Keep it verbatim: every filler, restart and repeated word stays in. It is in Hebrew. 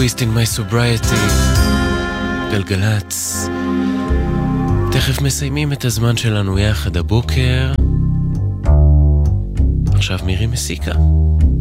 Twist in my sobriety, גלגלץ. תכף מסיימים את הזמן שלנו יחד הבוקר. עכשיו מירי מסיקה.